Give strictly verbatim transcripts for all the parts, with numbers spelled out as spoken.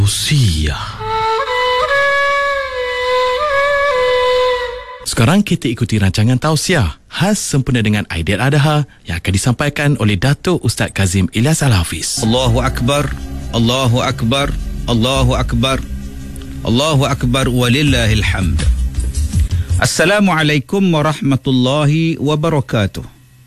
Usia. Sekarang kita ikuti rancangan tausiah khas sempena dengan Aidiladha yang akan disampaikan oleh Datuk Ustaz Kazim Ilyas Al-Hafiz. Allahu Akbar, Allahu Akbar, Allahu Akbar, Allahu Akbar walillahil hamd. Assalamualaikum warahmatullahi wabarakatuh.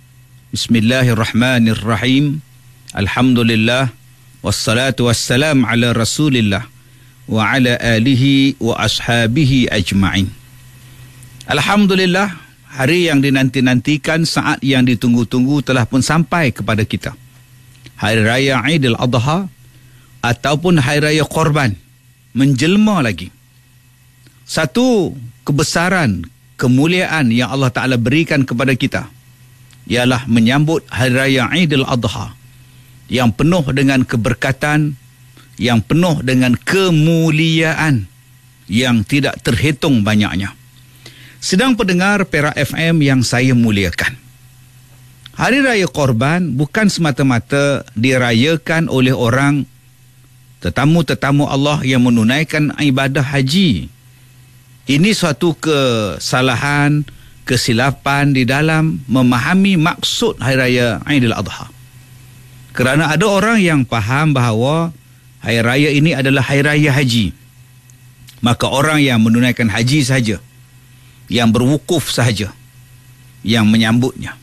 Bismillahirrahmanirrahim. Alhamdulillah wassalatu wassalam ala Rasulillah wa ala alihi wa ashabihi ajma'in. Alhamdulillah, hari yang dinanti-nantikan, saat yang ditunggu-tunggu telah pun sampai kepada kita. Hari Raya Aidiladha ataupun Hari Raya Korban menjelma lagi. Satu kebesaran, kemuliaan yang Allah Ta'ala berikan kepada kita ialah menyambut Hari Raya Aidiladha yang penuh dengan keberkatan, yang penuh dengan kemuliaan yang tidak terhitung banyaknya. Sedang pendengar Perak F M yang saya muliakan, Hari Raya Korban bukan semata-mata dirayakan oleh orang tetamu-tetamu Allah yang menunaikan ibadah haji. Ini suatu kesalahan, kesilapan di dalam memahami maksud Hari Raya Aidiladha. Kerana ada orang yang faham bahawa Hari Raya ini adalah Hari Raya Haji. Maka orang yang menunaikan haji sahaja, yang berwukuf sahaja, yang menyambutnya.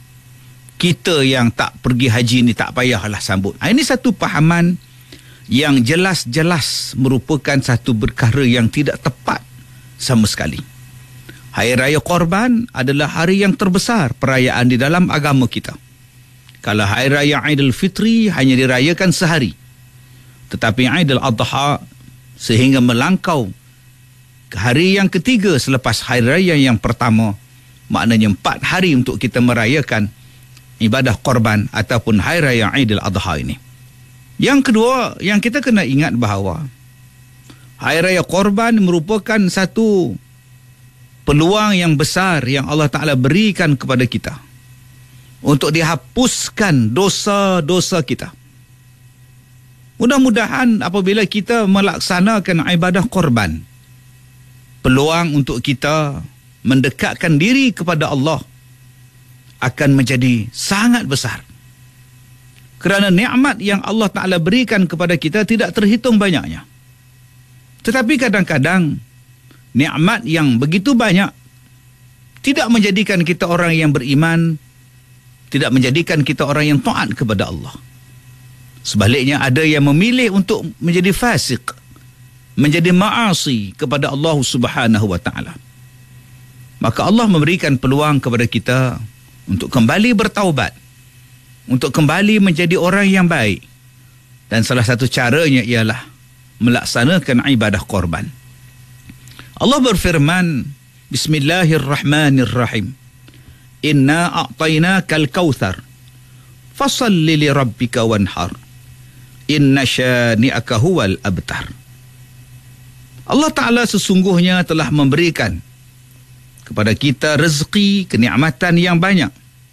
Kita yang tak pergi haji ni tak payahlah sambut. Ini satu pahaman yang jelas-jelas merupakan satu perkara yang tidak tepat sama sekali. Hari Raya Korban adalah hari yang terbesar perayaan di dalam agama kita. Kalau Hari Raya Aidilfitri hanya dirayakan sehari, tetapi Aidiladha sehingga melangkau ke hari yang ketiga selepas Hari Raya yang pertama, maknanya empat hari untuk kita merayakan ibadah korban ataupun Hari Raya Aidiladha ini. Yang kedua, yang kita kena ingat bahawa Hari Raya Korban merupakan satu peluang yang besar yang Allah Ta'ala berikan kepada kita untuk dihapuskan dosa-dosa kita. Mudah-mudahan apabila kita melaksanakan ibadah korban, peluang untuk kita mendekatkan diri kepada Allah akan menjadi sangat besar. Kerana nikmat yang Allah Ta'ala berikan kepada kita tidak terhitung banyaknya. Tetapi kadang-kadang nikmat yang begitu banyak tidak menjadikan kita orang yang beriman, tidak menjadikan kita orang yang taat kepada Allah. Sebaliknya ada yang memilih untuk menjadi fasik, menjadi ma'asi kepada Allah Subhanahu wa Ta'ala. Maka Allah memberikan peluang kepada kita untuk kembali bertaubat, untuk kembali menjadi orang yang baik. Dan salah satu caranya ialah melaksanakan ibadah korban. Allah berfirman, Bismillahirrahmanirrahim. Inna a'tainakal kautsar fasalli li rabbika wanhar. Inna syani'aka huwal abtar. Allah Ta'ala sesungguhnya telah memberikan kepada kita rezeki, kenikmatan yang banyak.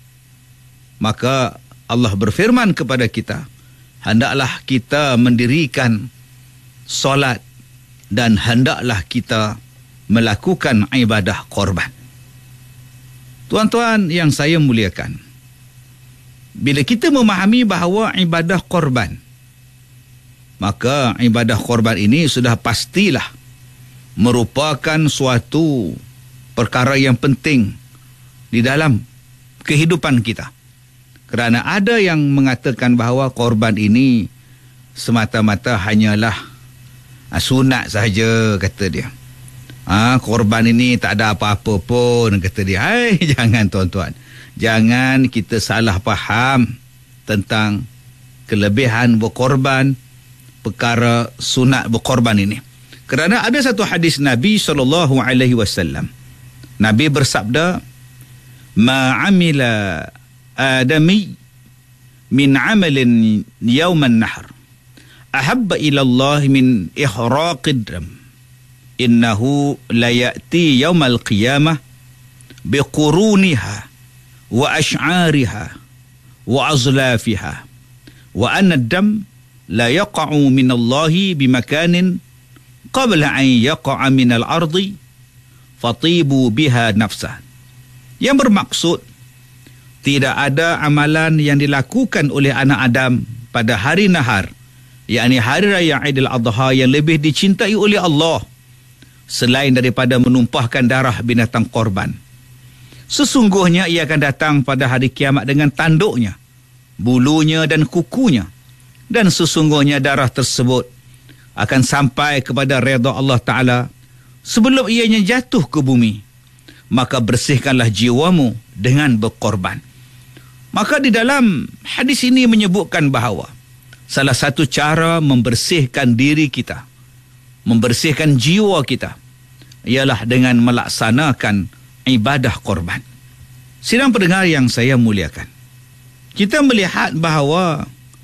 Maka Allah berfirman kepada kita, hendaklah kita mendirikan solat dan hendaklah kita melakukan ibadah korban. Tuan-tuan yang saya muliakan, bila kita memahami bahawa ibadah korban, maka ibadah korban ini sudah pastilah merupakan suatu perkara yang penting di dalam kehidupan kita. Kerana ada yang mengatakan bahawa korban ini semata-mata hanyalah sunat sahaja, kata dia. Ah, korban ini tak ada apa-apa pun, kata dia. Hai, jangan tuan-tuan. Jangan kita salah faham tentang kelebihan berkorban, perkara sunat berkorban ini. Kerana ada satu hadis Nabi sallallahu alaihi wasallam. Nabi bersabda, "Ma 'amila adami min 'amalin yawman nahr ahabba ila Allah min ihraqid dam. Innahu la ya'ti yawmal qiyamah biquruniha wa ash'ariha wa azlafiha wa anna ad-dam la yaqa'u minallahi bimakanin qabla an yaqa'a minal ardi fatibu biha nafsah. Yang bermaksud, tidak ada amalan yang dilakukan oleh anak Adam pada hari nahar, yakni hari raya Aidil Adha, yang lebih dicintai oleh Allah selain daripada menumpahkan darah binatang korban. Sesungguhnya ia akan datang pada hari kiamat dengan tanduknya, bulunya dan kukunya, dan sesungguhnya darah tersebut akan sampai kepada redha Allah Ta'ala sebelum ianya jatuh ke bumi. Maka bersihkanlah jiwamu dengan berkorban. Maka di dalam hadis ini menyebutkan bahawa salah satu cara membersihkan diri kita, membersihkan jiwa kita, ialah dengan melaksanakan ibadah korban. Sidang pendengar yang saya muliakan, kita melihat bahawa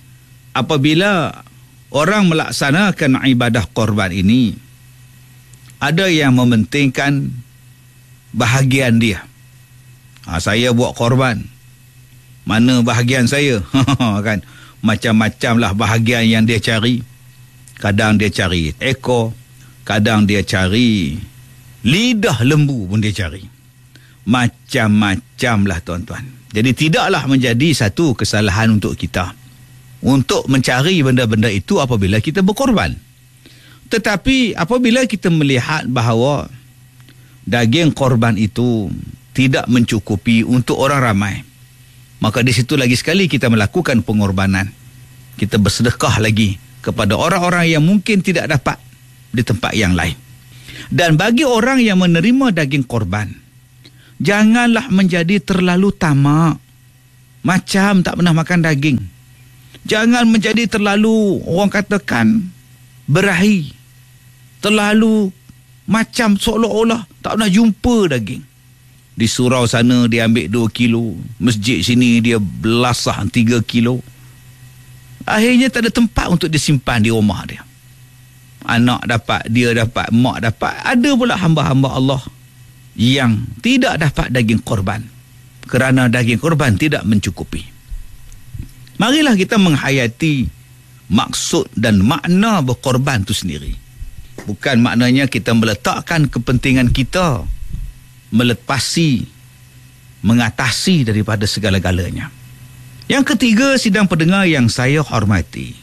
apabila orang melaksanakan ibadah korban ini, ada yang mementingkan bahagian dia. Ha, saya buat korban, mana bahagian saya? Kan, macam-macam lah bahagian yang dia cari. Kadang dia cari ekor, kadang dia cari lidah lembu pun dia cari. Macam-macam lah tuan-tuan. Jadi tidaklah menjadi satu kesalahan untuk kita untuk mencari benda-benda itu apabila kita berkorban. Tetapi apabila kita melihat bahawa daging korban itu tidak mencukupi untuk orang ramai, maka di situ lagi sekali kita melakukan pengorbanan. Kita bersedekah lagi kepada orang-orang yang mungkin tidak dapat di tempat yang lain. Dan bagi orang yang menerima daging korban, janganlah menjadi terlalu tamak, macam tak pernah makan daging. Jangan menjadi terlalu, orang katakan, berahi, terlalu macam seolah-olah tak pernah jumpa daging. Di surau sana dia ambil dua kilo, masjid sini dia belasah tiga kilo. Akhirnya tak ada tempat untuk disimpan di rumah dia. Anak dapat, dia dapat, mak dapat. Ada pula hamba-hamba Allah yang tidak dapat daging korban kerana daging korban tidak mencukupi. Marilah kita menghayati maksud dan makna berkorban itu sendiri. Bukan maknanya kita meletakkan kepentingan kita, melepasi, mengatasi daripada segala-galanya. Yang ketiga, sidang pendengar yang saya hormati,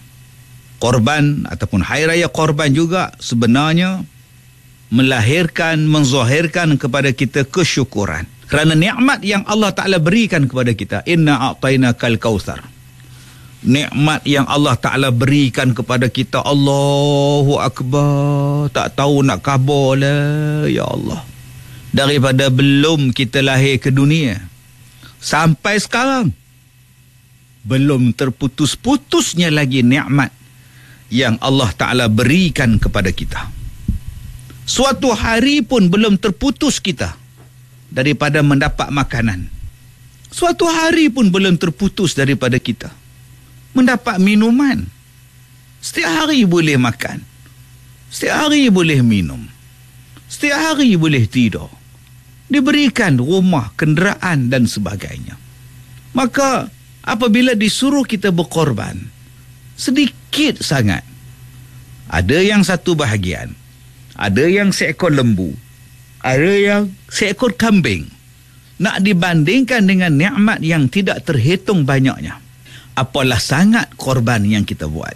korban ataupun Hari Raya Korban juga sebenarnya melahirkan, menzahirkan kepada kita kesyukuran kerana nikmat yang Allah Ta'ala berikan kepada kita. Inna a'tainakal kautsar. Nikmat yang Allah Ta'ala berikan kepada kita. Allahu Akbar. Tak tahu nak khabar lah, ya Allah. Daripada belum kita lahir ke dunia sampai sekarang, belum terputus-putusnya lagi nikmat yang Allah Ta'ala berikan kepada kita. Suatu hari pun belum terputus kita daripada mendapat makanan. Suatu hari pun belum terputus daripada kita mendapat minuman. Setiap hari boleh makan, setiap hari boleh minum, setiap hari boleh tidur, diberikan rumah, kenderaan dan sebagainya. Maka apabila disuruh kita berkorban, sedikit sangat, ada yang satu bahagian, ada yang seekor lembu, ada yang seekor kambing, nak dibandingkan dengan nikmat yang tidak terhitung banyaknya, apalah sangat korban yang kita buat.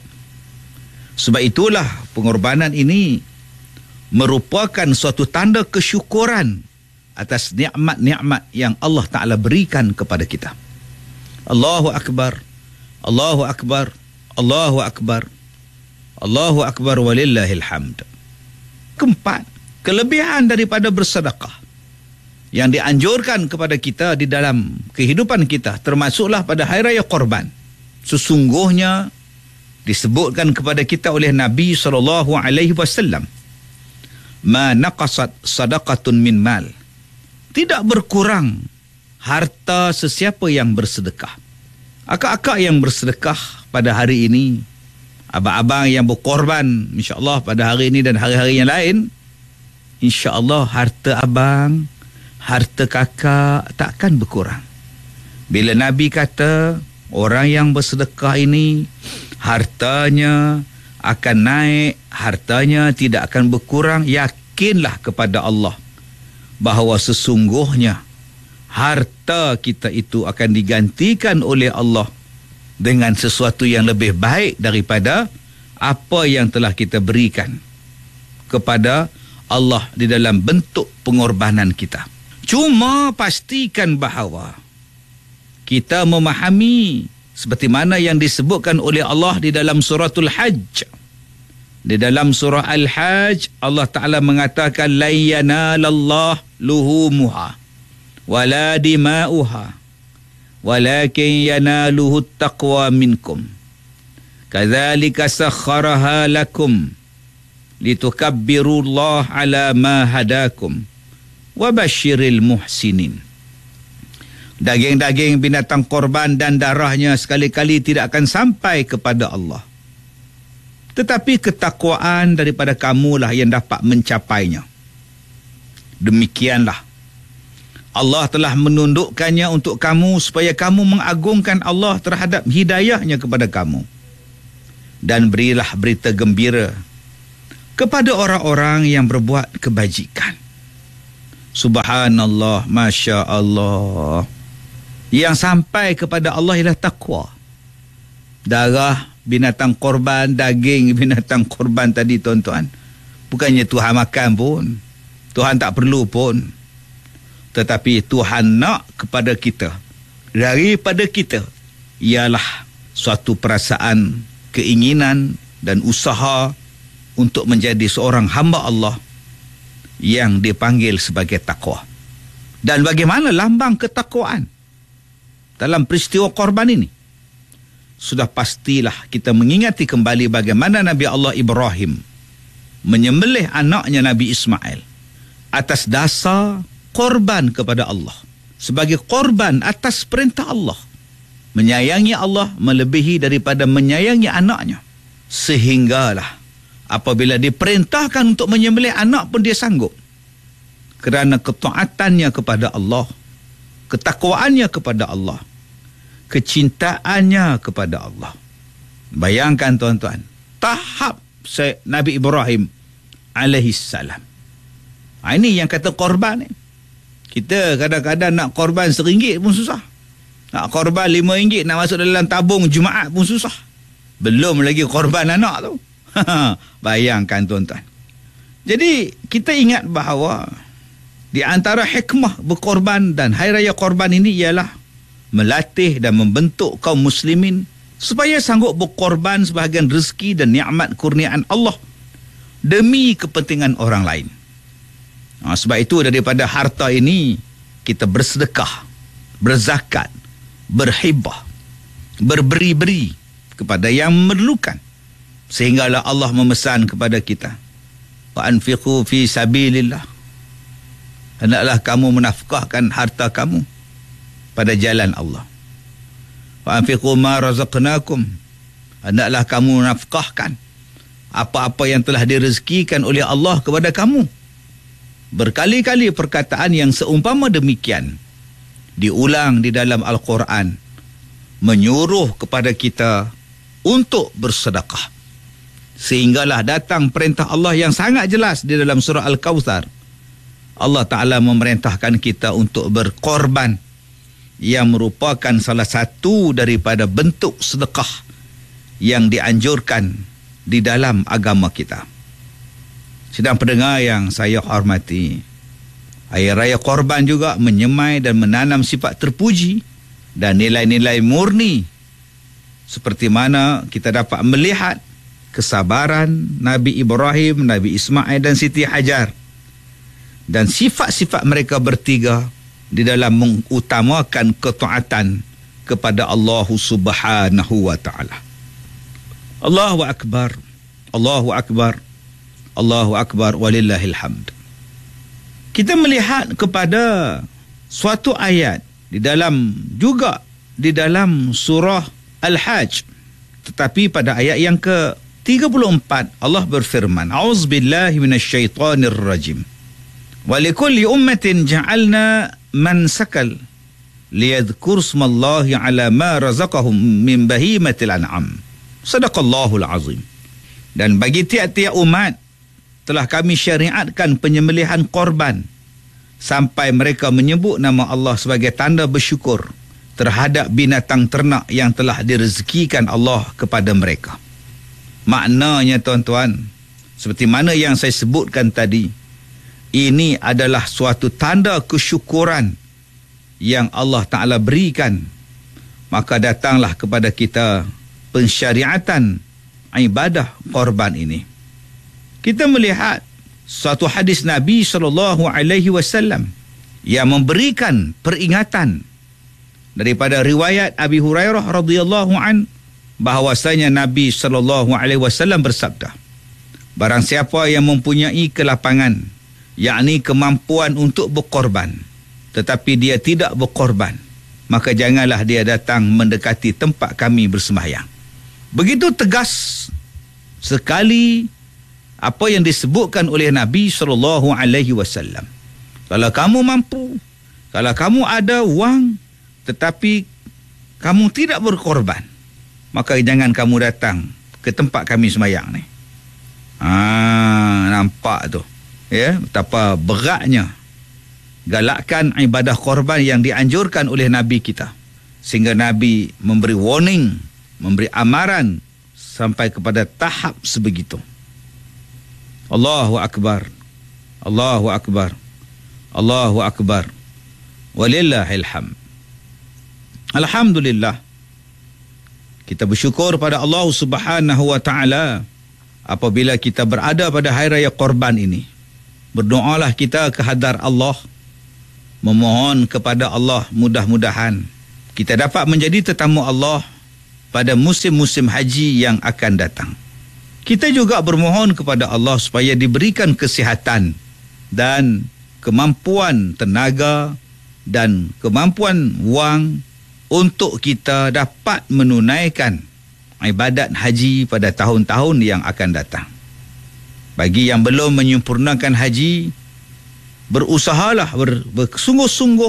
Sebab itulah pengorbanan ini merupakan suatu tanda kesyukuran atas nikmat-nikmat yang Allah Ta'ala berikan kepada kita. Allahu Akbar, Allahu Akbar, Allahu Akbar, Allahu Akbar walillahil hamd. Keempat, kelebihan daripada bersedekah yang dianjurkan kepada kita di dalam kehidupan kita, termasuklah pada Hari Raya Korban. Sesungguhnya disebutkan kepada kita oleh Nabi sallallahu alaihi wasallam, ma naqasat sadaqatun min mal. Tidak berkurang harta sesiapa yang bersedekah. Akak-akak yang bersedekah pada hari ini, abang-abang yang berkorban insya-Allah pada hari ini dan hari-hari yang lain, insya-Allah harta abang, harta kakak takkan berkurang. Bila Nabi kata orang yang bersedekah ini hartanya akan naik, hartanya tidak akan berkurang. Yakinlah kepada Allah bahawa sesungguhnya harta kita itu akan digantikan oleh Allah dengan sesuatu yang lebih baik daripada apa yang telah kita berikan kepada Allah di dalam bentuk pengorbanan kita. Cuma pastikan bahawa kita memahami seperti mana yang disebutkan oleh Allah di dalam suratul Hajj. Di dalam surah Al-Hajj, Allah Ta'ala mengatakan, لَنْ يَنَالَ اللَّهُ لُحُومُهَا وَلَا دِمَاؤُهَا وَلَكِنْ يَنَالُهُ التَّقْوَى مِنْكُمْ كَذَلِكَ سَخَّرَهَا لَكُمْ لِتُكَبِّرُوا اللَّهَ عَلَى مَا هَدَاكُمْ وَبَشِّرِ الْمُحْسِنِينَ. Daging-daging binatang korban dan darahnya sekali-kali tidak akan sampai kepada Allah. Tetapi ketakwaan daripada kamulah yang dapat mencapainya. Demikianlah Allah telah menundukkannya untuk kamu supaya kamu mengagungkan Allah terhadap hidayahnya kepada kamu. Dan berilah berita gembira kepada orang-orang yang berbuat kebajikan. Subhanallah, Masya Allah. Yang sampai kepada Allah ialah takwa. Darah binatang korban, daging binatang korban tadi tuan-tuan, bukannya Tuhan makan pun, Tuhan tak perlu pun, tetapi Tuhan nak kepada kita, daripada kita ialah suatu perasaan, keinginan dan usaha untuk menjadi seorang hamba Allah yang dipanggil sebagai takwa. Dan bagaimana lambang ketakwaan dalam peristiwa korban ini? Sudah pastilah kita mengingati kembali bagaimana Nabi Allah Ibrahim menyembelih anaknya Nabi Ismail atas dasar korban kepada Allah, sebagai korban atas perintah Allah, menyayangi Allah melebihi daripada menyayangi anaknya, sehinggalah apabila diperintahkan untuk menyembelih anak pun dia sanggup, kerana ketaatannya kepada Allah, ketakwaannya kepada Allah, kecintaannya kepada Allah. Bayangkan tuan-tuan, tahap Nabi Ibrahim alaihissalam. Ini yang kata korban ni. Kita kadang-kadang nak korban seringgit pun susah. Nak korban lima ringgit, nak masuk dalam tabung Jumaat pun susah. Belum lagi korban anak tu. Bayangkan tuan-tuan. Jadi kita ingat bahawa di antara hikmah berkorban dan Hari Raya Korban ini ialah melatih dan membentuk kaum muslimin supaya sanggup berkorban sebahagian rezeki dan nikmat kurniaan Allah demi kepentingan orang lain. Ha, sebab itu daripada harta ini kita bersedekah, berzakat, berhibah, berberi-beri kepada yang memerlukan, sehinggalah Allah memesan kepada kita, wa anfiqu fi sabilillah, hendaklah kamu menafkahkan harta kamu pada jalan Allah. Wa anfiqu ma razaqnakum, hendaklah kamu nafkahkan apa-apa yang telah direzekikan oleh Allah kepada kamu. Berkali-kali perkataan yang seumpama demikian diulang di dalam Al-Quran, menyuruh kepada kita untuk bersedekah, sehinggalah datang perintah Allah yang sangat jelas di dalam surah Al-Kawthar. Allah Ta'ala memerintahkan kita untuk berkorban, yang merupakan salah satu daripada bentuk sedekah yang dianjurkan di dalam agama kita. Sedang pendengar yang saya hormati, Hari Raya Korban juga menyemai dan menanam sifat terpuji dan nilai-nilai murni, seperti mana kita dapat melihat kesabaran Nabi Ibrahim, Nabi Ismail dan Siti Hajar, dan sifat-sifat mereka bertiga di dalam mengutamakan ketaatan kepada Allah Subhanahu wa taala. Allahu akbar, Allahu akbar, Allahu akbar, walillahil hamd. Kita melihat kepada suatu ayat di dalam juga di dalam surah Al-Hajj, tetapi pada ayat yang ke tiga puluh empat Allah berfirman, A'udzubillahi minasyaitonir rajim. Wa likulli ummatin ja'alna mansakal liyadhkur smallahi ala ma razaqahum min bahimatil an'am. Sadaqallahul azim. Dan bagi tiap-tiap umat telah kami syariatkan penyembelihan korban sampai mereka menyebut nama Allah sebagai tanda bersyukur terhadap binatang ternak yang telah direzekikan Allah kepada mereka. Maknanya tuan-tuan, seperti mana yang saya sebutkan tadi, ini adalah suatu tanda kesyukuran yang Allah Ta'ala berikan. Maka datanglah kepada kita pensyariatan ibadah korban ini. Kita melihat suatu hadis Nabi sallallahu alaihi wasallam yang memberikan peringatan daripada riwayat Abi Hurairah radhiyallahu an bahawasanya Nabi sallallahu alaihi wasallam bersabda, barang siapa yang mempunyai kelapangan, yakni kemampuan untuk berkorban, tetapi dia tidak berkorban, maka janganlah dia datang mendekati tempat kami bersembahyang. Begitu tegas sekali apa yang disebutkan oleh Nabi sallallahu alaihi wasallam. Kalau kamu mampu, kalau kamu ada wang tetapi kamu tidak berkorban, maka jangan kamu datang ke tempat kami sembahyang ni. Ah, nampak tu. Ya, betapa beratnya galakkan ibadah korban yang dianjurkan oleh Nabi kita. Sehingga Nabi memberi warning, memberi amaran sampai kepada tahap sebegitu. Allahu Akbar, Allahu Akbar, Allahu Akbar, walillahil hamd. Alhamdulillah, kita bersyukur pada Allah Subhanahu wa taala apabila kita berada pada hari raya korban ini. Berdoalah kita ke hadar Allah, memohon kepada Allah mudah-mudahan kita dapat menjadi tetamu Allah pada musim-musim haji yang akan datang. Kita juga bermohon kepada Allah supaya diberikan kesihatan dan kemampuan tenaga dan kemampuan wang untuk kita dapat menunaikan ibadat haji pada tahun-tahun yang akan datang. Bagi yang belum menyempurnakan haji, berusahalah ber, bersungguh-sungguh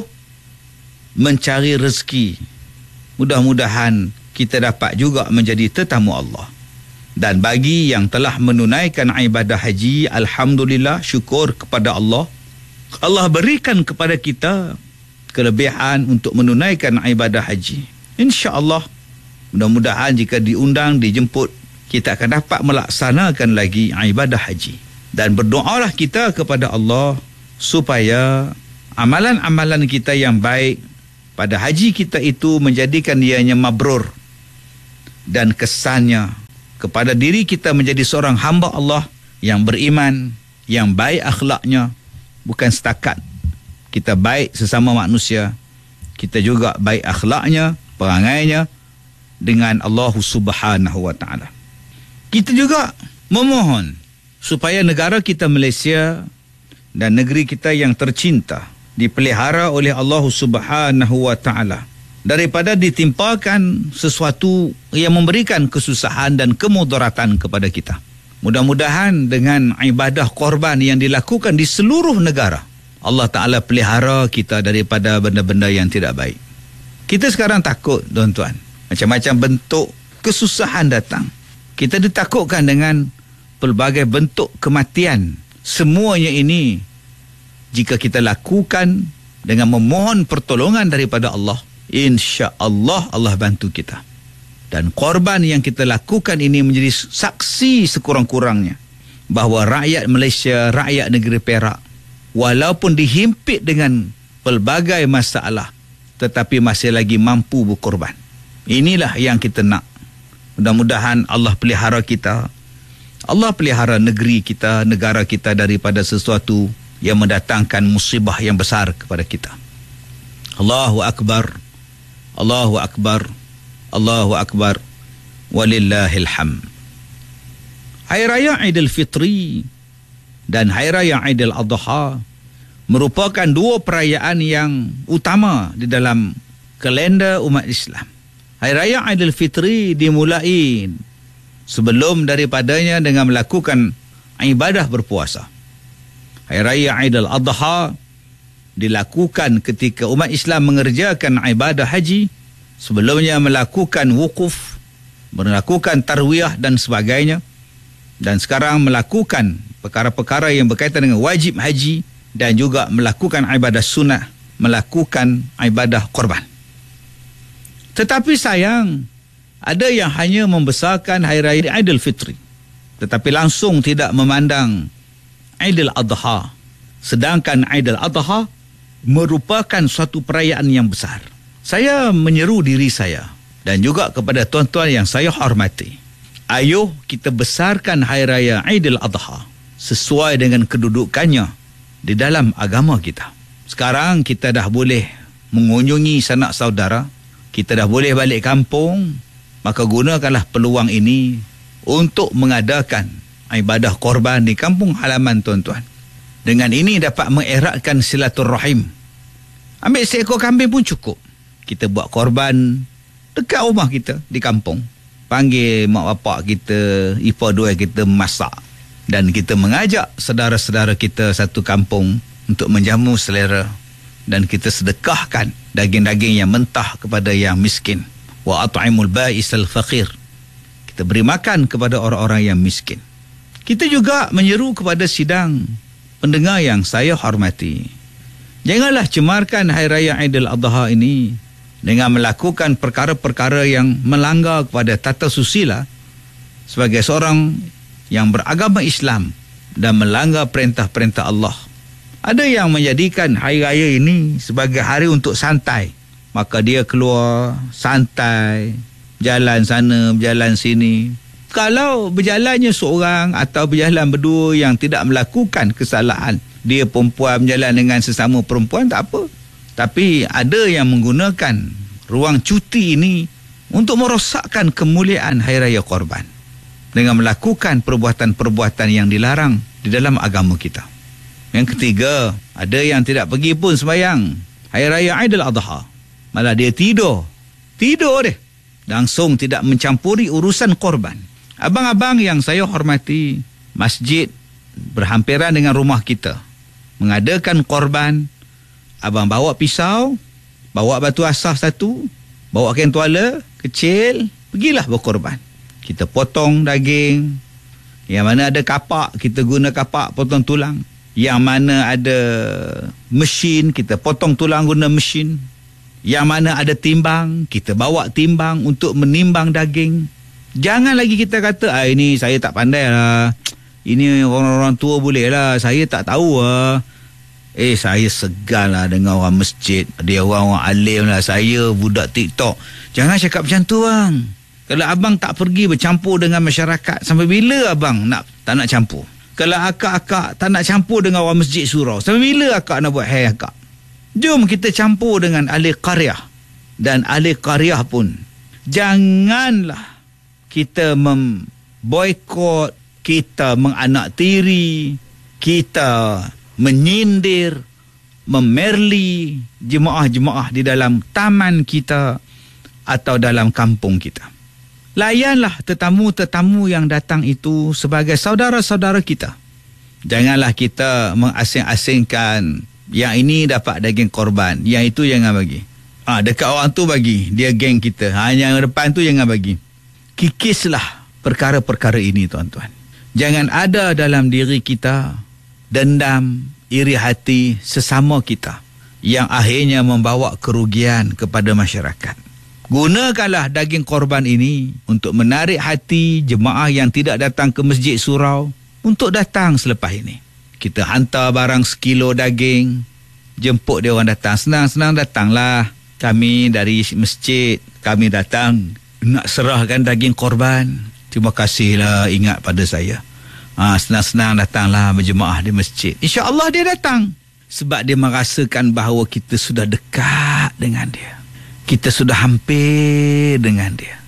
mencari rezeki. Mudah-mudahan kita dapat juga menjadi tetamu Allah. Dan bagi yang telah menunaikan ibadah haji, alhamdulillah, syukur kepada Allah. Allah berikan kepada kita kelebihan untuk menunaikan ibadah haji. InsyaAllah, mudah-mudahan jika diundang, dijemput, kita akan dapat melaksanakan lagi ibadah haji. Dan berdoalah kita kepada Allah supaya amalan-amalan kita yang baik pada haji kita itu menjadikan ianya mabrur, dan kesannya kepada diri kita menjadi seorang hamba Allah yang beriman, yang baik akhlaknya. Bukan setakat kita baik sesama manusia, kita juga baik akhlaknya, perangainya dengan Allah Subhanahu wa taala. Kita juga memohon supaya negara kita Malaysia dan negeri kita yang tercinta dipelihara oleh Allah Subhanahu wa taala daripada ditimpakan sesuatu yang memberikan kesusahan dan kemudaratan kepada kita. Mudah-mudahan dengan ibadah korban yang dilakukan di seluruh negara, Allah Ta'ala pelihara kita daripada benda-benda yang tidak baik. Kita sekarang takut, tuan-tuan. Macam-macam bentuk kesusahan datang. Kita ditakutkan dengan pelbagai bentuk kematian. Semuanya ini, jika kita lakukan dengan memohon pertolongan daripada Allah, insya-Allah Allah bantu kita. Dan korban yang kita lakukan ini menjadi saksi sekurang-kurangnya bahawa rakyat Malaysia, rakyat negeri Perak, walaupun dihimpit dengan pelbagai masalah, tetapi masih lagi mampu berkorban. Inilah yang kita nak. Mudah-mudahan Allah pelihara kita, Allah pelihara negeri kita, negara kita daripada sesuatu yang mendatangkan musibah yang besar kepada kita. Allahu Akbar, Allahu Akbar, Allahu Akbar, walillahil hamd. Hari Raya Aidil Fitri dan Hari Raya Aidil Adha merupakan dua perayaan yang utama di dalam kalender umat Islam. Hari Raya Aidil Fitri dimulai sebelum daripadanya dengan melakukan ibadah berpuasa. Hari Raya Aidil Adha dilakukan ketika umat Islam mengerjakan ibadah haji, sebelumnya melakukan wukuf, melakukan tarwiyah dan sebagainya, dan sekarang melakukan perkara-perkara yang berkaitan dengan wajib haji dan juga melakukan ibadah sunnah, melakukan ibadah korban. Tetapi sayang, ada yang hanya membesarkan Hari Raya Aidil Fitri, tetapi langsung tidak memandang Aidil Adha. Sedangkan Aidil Adha merupakan suatu perayaan yang besar. Saya menyeru diri saya dan juga kepada tuan-tuan yang saya hormati, ayo kita besarkan Hari Raya Aidil Adha sesuai dengan kedudukannya di dalam agama kita. Sekarang kita dah boleh mengunjungi sanak saudara, kita dah boleh balik kampung, maka gunakanlah peluang ini untuk mengadakan ibadah korban di kampung halaman tuan-tuan. Dengan ini dapat mengeratkan silaturrahim. Ambil seekor kambing pun cukup. Kita buat korban dekat rumah kita di kampung. Panggil mak bapak kita, ipar dua kita masak. Dan kita mengajak saudara-saudara kita satu kampung untuk menjamu selera. Dan kita sedekahkan daging-daging yang mentah kepada yang miskin. Wa at'imul ba'isal faqir. Kita beri makan kepada orang-orang yang miskin. Kita juga menyeru kepada sidang pendengar yang saya hormati. Janganlah cemarkan Hari Raya Aidil Adha ini dengan melakukan perkara-perkara yang melanggar kepada tata susila sebagai seorang yang beragama Islam dan melanggar perintah-perintah Allah. Ada yang menjadikan Hari Raya ini sebagai hari untuk santai. Maka dia keluar santai, jalan sana, berjalan sini. Kalau berjalannya seorang atau berjalan berdua yang tidak melakukan kesalahan, dia perempuan berjalan dengan sesama perempuan, tak apa. Tapi ada yang menggunakan ruang cuti ini untuk merosakkan kemuliaan Hari Raya Korban dengan melakukan perbuatan-perbuatan yang dilarang di dalam agama kita. Yang ketiga, ada yang tidak pergi pun sembahyang Hari Raya Aidil Adha. Malah dia tidur. Tidur dia. Langsung tidak mencampuri urusan korban. Abang-abang yang saya hormati, masjid berhampiran dengan rumah kita mengadakan korban. Abang bawa pisau, bawa batu asah satu, bawa kain tuala kecil, pergilah berkorban. Kita potong daging. Yang mana ada kapak, kita guna kapak potong tulang. Yang mana ada mesin, kita potong tulang guna mesin. Yang mana ada timbang, kita bawa timbang untuk menimbang daging. Jangan lagi kita kata, ah, ini saya tak pandai lah, ini orang-orang tua boleh lah, saya tak tahu lah. Eh, saya segan lah dengan orang masjid, dia orang-orang alim lah, saya budak TikTok. Jangan cakap macam tu bang. Kalau abang tak pergi bercampur dengan masyarakat, sampai bila abang nak tak nak campur? Kalau akak-akak tak nak campur dengan orang masjid surau, sampai bila akak nak buat hai akak? Jom kita campur dengan ahli qaryah. Dan ahli qaryah pun, janganlah kita memboikot, kita menganaktiri, kita menyindir, memerli jemaah-jemaah di dalam taman kita atau dalam kampung kita. Layanlah tetamu-tetamu yang datang itu sebagai saudara-saudara kita. Janganlah kita mengasing-asingkan, yang ini dapat daging korban, yang itu jangan bagi. Ah, dekat orang tu bagi, dia geng kita. Ha, yang depan tu jangan bagi. Kikislah perkara-perkara ini tuan-tuan. Jangan ada dalam diri kita dendam, iri hati sesama kita yang akhirnya membawa kerugian kepada masyarakat. Gunakanlah daging korban ini untuk menarik hati jemaah yang tidak datang ke masjid surau untuk datang selepas ini. Kita hantar barang sekilo daging, jemput dia orang datang. Senang-senang datanglah. Kami dari masjid, kami datang nak serahkan daging korban. Terima kasihlah ingat pada saya. Ha, senang-senang datanglah berjemaah di masjid. InsyaAllah dia datang. Sebab dia merasakan bahawa kita sudah dekat dengan dia. Kita sudah hampir dengan dia.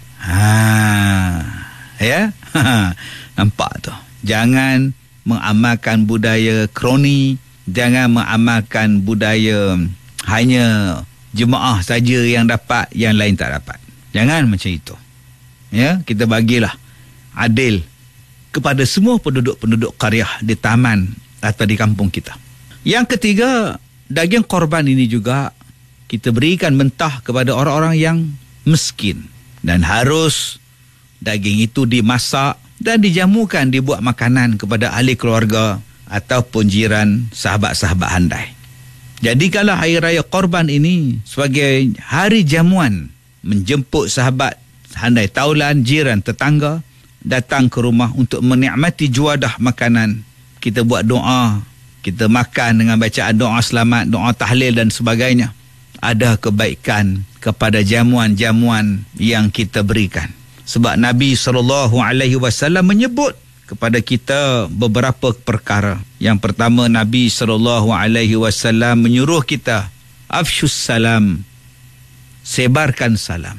Ha, ya? Ha, nampak tu. Jangan mengamalkan budaya kroni, jangan mengamalkan budaya hanya jemaah saja yang dapat, yang lain tak dapat. Jangan macam itu. Ya, kita bagilah adil kepada semua penduduk-penduduk qaryah di taman atau di kampung kita. Yang ketiga, daging korban ini juga kita berikan mentah kepada orang-orang yang miskin dan harus Daging itu dimasak dan dijamukan, dibuat makanan kepada ahli keluarga ataupun jiran, sahabat-sahabat handai. Jadi kalau Hari Raya Korban ini sebagai hari jamuan, menjemput sahabat handai taulan, jiran, tetangga datang ke rumah untuk menikmati juadah makanan. Kita buat doa, kita makan dengan bacaan doa selamat, doa tahlil dan sebagainya. Ada kebaikan kepada jamuan-jamuan yang kita berikan. Sebab Nabi sallallahu alaihi wasallam menyebut kepada kita beberapa perkara. Yang pertama, Nabi sallallahu alaihi wasallam menyuruh kita afshus salam, sebarkan salam.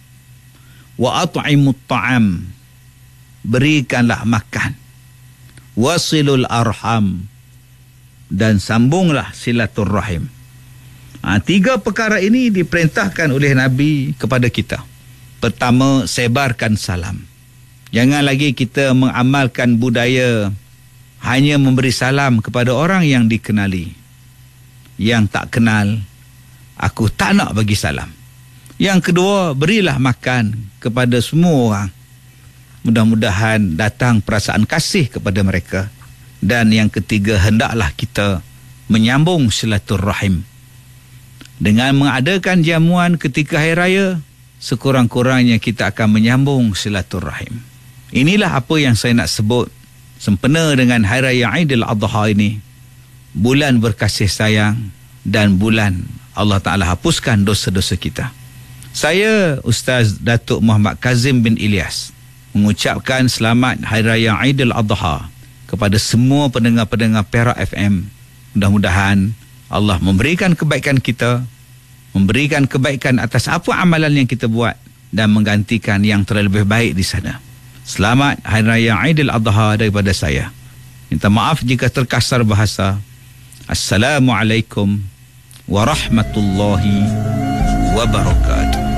Wa at'imut ta'am, berikanlah makan. Wasilul arham, dan sambunglah silaturrahim. Ha, tiga perkara ini diperintahkan oleh Nabi kepada kita. Pertama, sebarkan salam. Jangan lagi kita mengamalkan budaya hanya memberi salam kepada orang yang dikenali. Yang tak kenal, aku tak nak bagi salam. Yang kedua, berilah makan kepada semua orang. Mudah-mudahan datang perasaan kasih kepada mereka. Dan yang ketiga, hendaklah kita menyambung silaturrahim. Dengan mengadakan jamuan ketika Hari Raya, sekurang-kurangnya kita akan menyambung silaturrahim. Inilah apa yang saya nak sebut sempena dengan Hari Raya Aidil Adha ini. Bulan berkasih sayang dan bulan Allah Ta'ala hapuskan dosa-dosa kita. Saya Ustaz Datuk Muhammad Kazim bin Ilyas mengucapkan selamat Hari Raya Aidil Adha kepada semua pendengar-pendengar Perak F M. Mudah-mudahan Allah memberikan kebaikan kita, memberikan kebaikan atas apa amalan yang kita buat dan menggantikan yang terlebih baik di sana. Selamat Hari Raya Aidil Adha daripada saya. Minta maaf jika terkasar bahasa. Assalamualaikum warahmatullahi wabarakatuh.